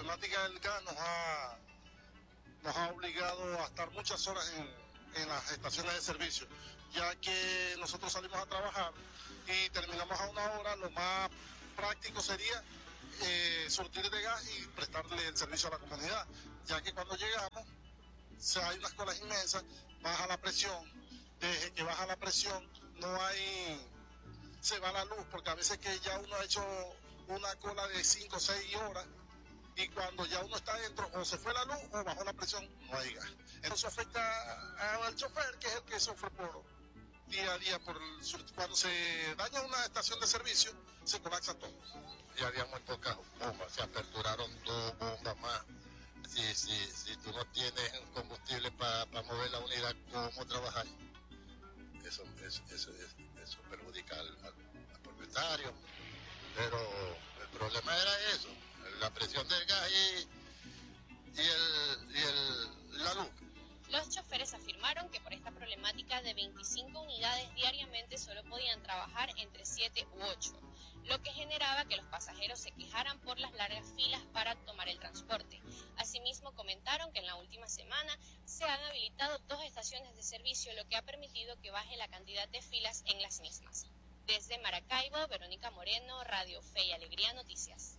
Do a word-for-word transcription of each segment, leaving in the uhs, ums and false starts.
problemática del gas nos ha, nos ha obligado a estar muchas horas en, en las estaciones de servicio, ya que nosotros salimos a trabajar y terminamos a una hora. Lo más práctico sería eh, surtir de gas y prestarle el servicio a la comunidad, ya que cuando llegamos, o sea, hay unas colas inmensas, baja la presión, desde que baja la presión no hay, se va la luz, porque a veces que ya uno ha hecho una cola de cinco o seis horas y cuando ya uno está dentro o se fue la luz o bajó la presión, no hay gas. Eso afecta al chofer, que es el que sufre por día a día por el, cuando se daña una estación de servicio, se colapsa todo. Ya había muy pocas bombas, se aperturaron dos bombas más. Si, si, si tú no tienes combustible para pa mover la unidad, ¿cómo trabajar? Eso, eso, eso, eso, eso perjudica al, al, al propietario. Pero el problema era eso, la presión del gas y, y, el, y el, la luz. Los choferes afirmaron que por esta problemática de veinticinco unidades diariamente solo podían trabajar entre siete u ocho, lo que generaba que los pasajeros se quejaran por las largas filas para tomar el transporte. Asimismo, comentaron que en la última semana se han habilitado dos estaciones de servicio, lo que ha permitido que baje la cantidad de filas en las mismas. Desde Maracaibo, Verónica Moreno, Radio Fe y Alegría Noticias.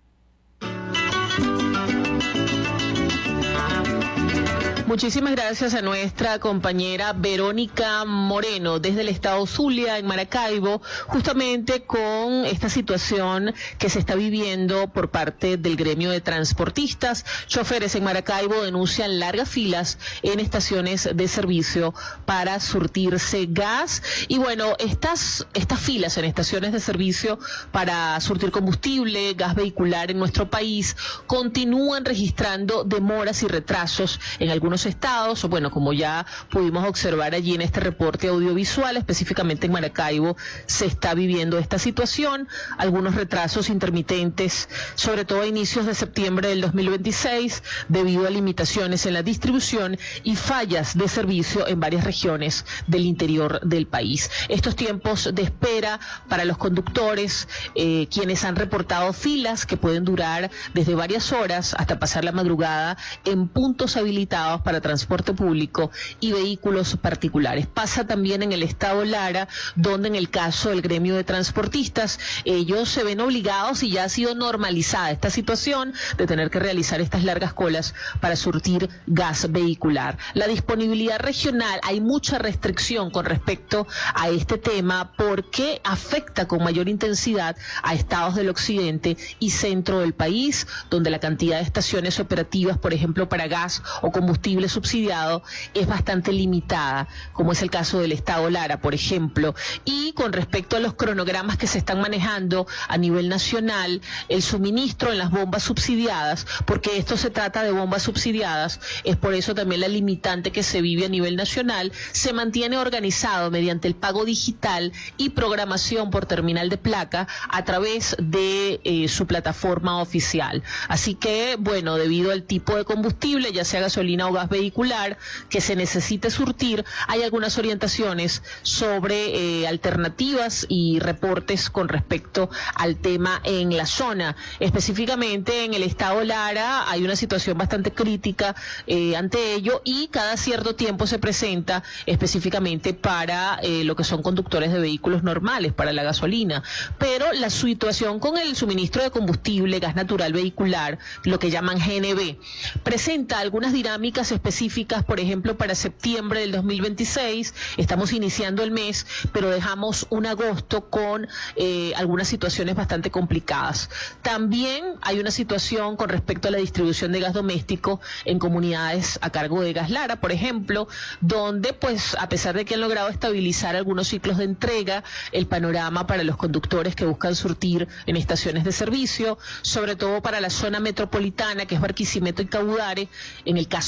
Muchísimas gracias a nuestra compañera Verónica Moreno desde el estado Zulia, en Maracaibo, justamente con esta situación que se está viviendo por parte del gremio de transportistas. Choferes en Maracaibo denuncian largas filas en estaciones de servicio para surtirse gas. Y bueno, estas, estas filas en estaciones de servicio para surtir combustible, gas vehicular en nuestro país, continúan registrando demoras y retrasos en algunos estados, o bueno, como ya pudimos observar allí en este reporte audiovisual, específicamente en Maracaibo se está viviendo esta situación, algunos retrasos intermitentes, sobre todo a inicios de septiembre del dos mil veintiséis, debido a limitaciones en la distribución y fallas de servicio en varias regiones del interior del país. Estos tiempos de espera para los conductores, eh, quienes han reportado filas que pueden durar desde varias horas hasta pasar la madrugada en puntos habilitados para transporte público y vehículos particulares. Pasa también en el estado Lara, donde en el caso del gremio de transportistas, ellos se ven obligados y ya ha sido normalizada esta situación de tener que realizar estas largas colas para surtir gas vehicular. La disponibilidad regional, hay mucha restricción con respecto a este tema porque afecta con mayor intensidad a estados del occidente y centro del país, donde la cantidad de estaciones operativas, por ejemplo, para gas o combustible subsidiado es bastante limitada, como es el caso del estado Lara, por ejemplo. Y con respecto a los cronogramas que se están manejando a nivel nacional, el suministro en las bombas subsidiadas, porque esto se trata de bombas subsidiadas, es por eso también la limitante que se vive a nivel nacional, se mantiene organizado mediante el pago digital y programación por terminal de placa a través de eh, su plataforma oficial. Así que, bueno, debido al tipo de combustible, ya sea gasolina o gas vehicular, que se necesite surtir, hay algunas orientaciones sobre eh, alternativas y reportes con respecto al tema en la zona. Específicamente en el estado Lara hay una situación bastante crítica eh, ante ello y cada cierto tiempo se presenta específicamente para eh, lo que son conductores de vehículos normales, para la gasolina. Pero la situación con el suministro de combustible, gas natural vehicular, lo que llaman G N V, presenta algunas dinámicas específicas, por ejemplo, para septiembre del dos mil veintiséis, estamos iniciando el mes, pero dejamos un agosto con eh, algunas situaciones bastante complicadas. También hay una situación con respecto a la distribución de gas doméstico en comunidades a cargo de Gas Lara, por ejemplo, donde, pues, a pesar de que han logrado estabilizar algunos ciclos de entrega, el panorama para los conductores que buscan surtir en estaciones de servicio, sobre todo para la zona metropolitana, que es Barquisimeto y Caudare, en el caso de Lara,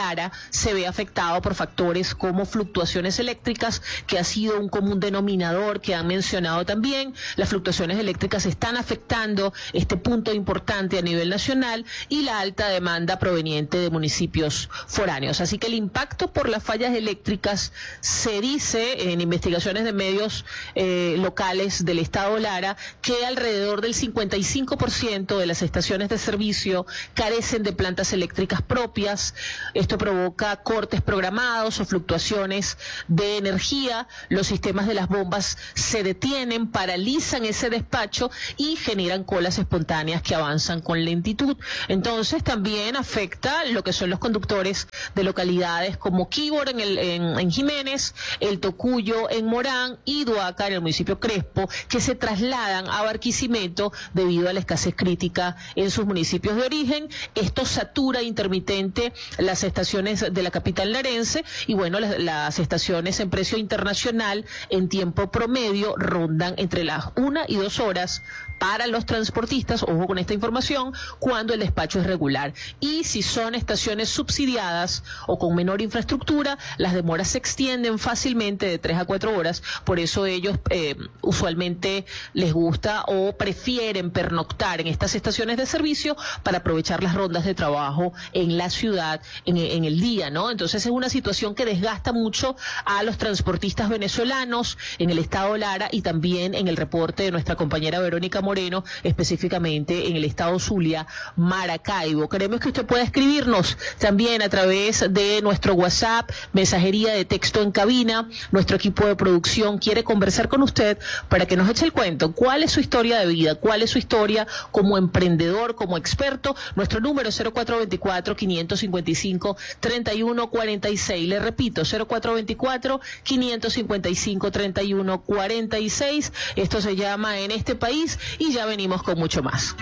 Lara se ve afectado por factores como fluctuaciones eléctricas, que ha sido un común denominador que han mencionado también. Las fluctuaciones eléctricas están afectando este punto importante a nivel nacional y la alta demanda proveniente de municipios foráneos. Así que el impacto por las fallas eléctricas, se dice en investigaciones de medios eh, locales del estado Lara, que alrededor del cincuenta y cinco por ciento de las estaciones de servicio carecen de plantas eléctricas propias. Esto provoca cortes programados o fluctuaciones de energía. Los sistemas de las bombas se detienen, paralizan ese despacho y generan colas espontáneas que avanzan con lentitud. Entonces también afecta lo que son los conductores de localidades como Quíbor en, el, en, en Jiménez, El Tocuyo en Morán y Duaca en el municipio Crespo, que se trasladan a Barquisimeto debido a la escasez crítica en sus municipios de origen. Esto satura intermitente las estaciones de la capital larense y bueno, las, las estaciones en precio internacional en tiempo promedio rondan entre las una y dos horas para los transportistas, ojo con esta información, cuando el despacho es regular. Y si son estaciones subsidiadas o con menor infraestructura, las demoras se extienden fácilmente de tres a cuatro horas. Por eso ellos eh, usualmente les gusta o prefieren pernoctar en estas estaciones de servicio para aprovechar las rondas de trabajo en la ciudad en, en el día, ¿no? Entonces es una situación que desgasta mucho a los transportistas venezolanos en el estado Lara y también en el reporte de nuestra compañera Verónica Moreno, específicamente en el estado Zulia, Maracaibo. Queremos que usted pueda escribirnos también a través de nuestro WhatsApp, mensajería de texto en cabina. Nuestro equipo de producción quiere conversar con usted para que nos eche el cuento. ¿Cuál es su historia de vida? ¿Cuál es su historia como emprendedor, como experto? Nuestro número es cero cuatro dos cuatro, cinco cinco cinco, tres uno cuatro seis. Le repito, cero cuatro dos cuatro, cinco cinco cinco, tres uno cuatro seis. Esto se llama En este país y ya venimos con mucho más.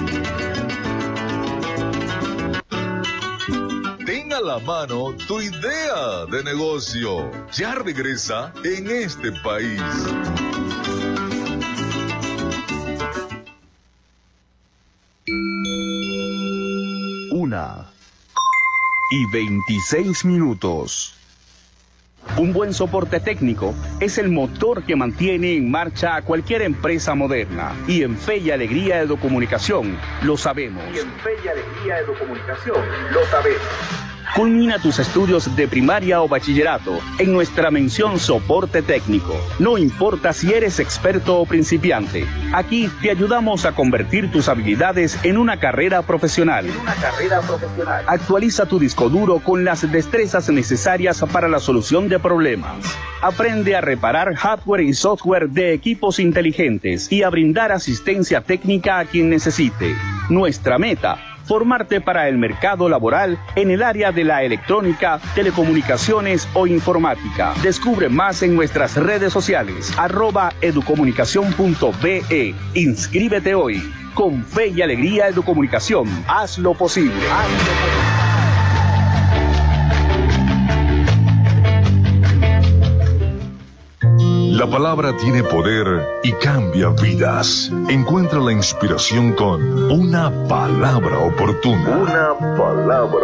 Ten a la mano tu idea de negocio. Ya regresa En este país. Una y veintiséis minutos. Un buen soporte técnico es el motor que mantiene en marcha a cualquier empresa moderna. Y en Fe y Alegría Educomunicación lo sabemos. Y en Fe y Alegría Educomunicación lo sabemos. Culmina tus estudios de primaria o bachillerato en nuestra mención soporte técnico. No importa si eres experto o principiante, aquí te ayudamos a convertir tus habilidades en una carrera profesional. En una carrera profesional. Actualiza tu disco duro con las destrezas necesarias para la solución de problemas. Aprende a reparar hardware y software de equipos inteligentes y a brindar asistencia técnica a quien necesite. Nuestra meta: formarte para el mercado laboral en el área de la electrónica, telecomunicaciones o informática. Descubre más en nuestras redes sociales, arroba educomunicación punto be. Inscríbete hoy. Con Fe y Alegría Educomunicación, haz lo posible. Haz lo posible. La palabra tiene poder y cambia vidas. Encuentra la inspiración con Una Palabra Oportuna. Una palabra